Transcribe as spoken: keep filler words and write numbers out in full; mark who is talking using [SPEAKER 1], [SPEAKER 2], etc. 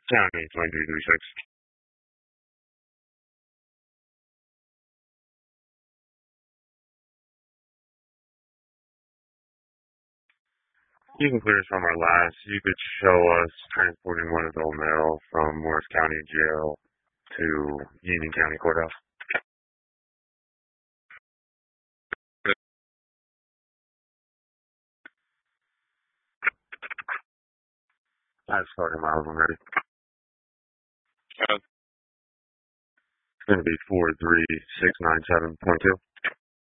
[SPEAKER 1] County twenty-three thirty-six. You can clear us from our last. You could show us transporting one adult male from Morris County Jail to Union County Courthouse. I've started miles already. It's going to be four three six nine seven point two.